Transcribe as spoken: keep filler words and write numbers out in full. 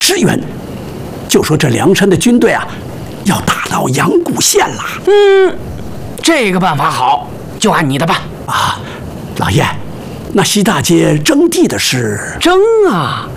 支援，就说这梁山的军队啊，要打到阳谷县了。 嗯，这个办法好，就按你的办。 啊，老爷，那西大街征地的事， 征啊，